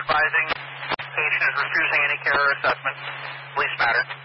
advising patient is refusing any care or assessment. Police matter.